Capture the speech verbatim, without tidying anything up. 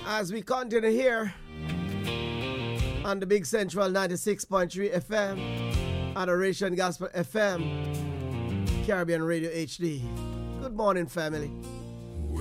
As we continue here on the Big Central ninety-six point three F M, Adoration Gospel F M, Caribbean Radio H D. Good morning, family.